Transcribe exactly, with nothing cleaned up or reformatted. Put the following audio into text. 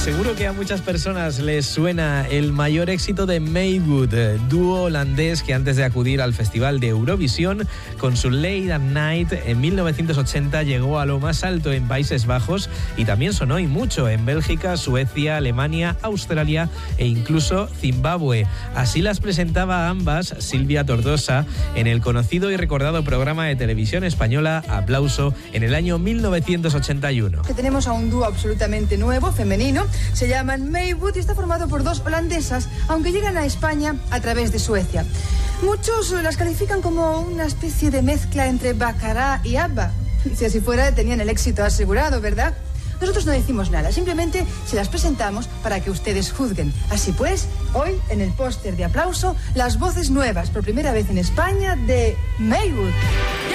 Seguro que a muchas personas les suena el mayor éxito de Maywood, dúo holandés que antes de acudir al Festival de Eurovisión con su Late at Night en mil novecientos ochenta llegó a lo más alto en Países Bajos y también sonó y mucho en Bélgica, Suecia, Alemania, Australia e incluso Zimbabue. Así las presentaba ambas Silvia Tortosa en el conocido y recordado programa de televisión española Aplauso en el año mil novecientos ochenta y uno. Que tenemos a un dúo absolutamente nuevo, femenino. Se llaman Maywood y está formado por dos holandesas, aunque llegan a España a través de Suecia. Muchos las califican como una especie de mezcla entre Baccarat y ABBA. Si así fuera, tenían el éxito asegurado, ¿verdad? Nosotros no decimos nada, simplemente se las presentamos para que ustedes juzguen. Así pues, hoy en el póster de Aplauso, las voces nuevas, por primera vez en España, de Maywood.